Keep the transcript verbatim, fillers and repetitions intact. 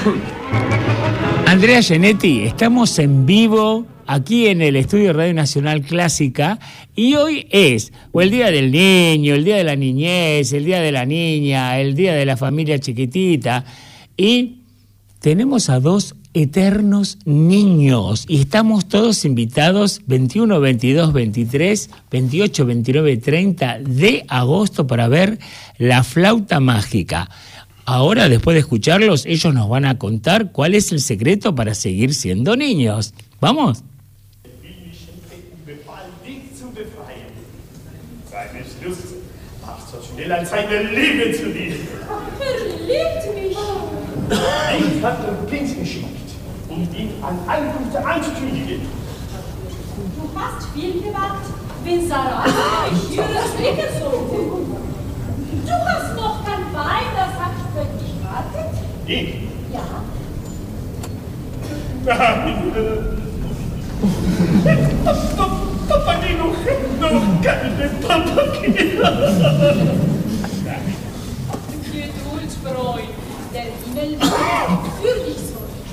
Andrea Genetti, estamos en vivo aquí en el estudio de Radio Nacional Clásica y hoy es o el Día del Niño, el Día de la Niñez, el Día de la Niña, el Día de la Familia Chiquitita y tenemos a dos eternos niños y estamos todos invitados veintiuno, veintidós, veintitrés, veintiocho, veintinueve, treinta de agosto para ver La Flauta Mágica. Ahora, después de escucharlos, ellos nos van a contar cuál es el secreto para seguir siendo niños. ¿Vamos? Ich habe den Prinz geschickt, um ihn an Ankunft anzukündigen. Du hast viel gemacht, wenn Sarah ich höre das weggezogen. Du hast noch kein Wein, das hat für dich gewartet? Ich? Ja. Papageno, noch keine Papageno. Geduld, Freund, der Himmel wird für dich sorgen.